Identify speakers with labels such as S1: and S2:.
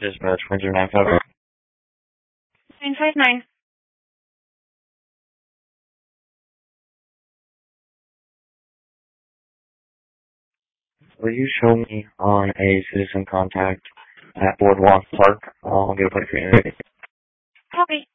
S1: Dispatch 1095.
S2: 959.
S1: Will you show me on a citizen contact at Boardwalk Park? I'll get a plate for you.
S2: Copy.